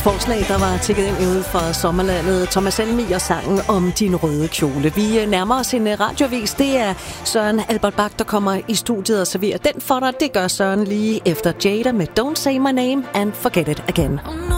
forslag, der var tækket ind ude fra sommerlandet. Thomas Helmig og sangen om din røde kjole. Vi nærmer os en radiovis. Det er Søren Albert Bach, der kommer i studiet og serverer den for dig. Det gør Søren lige efter Jada med Don't Say My Name and Forget It Again.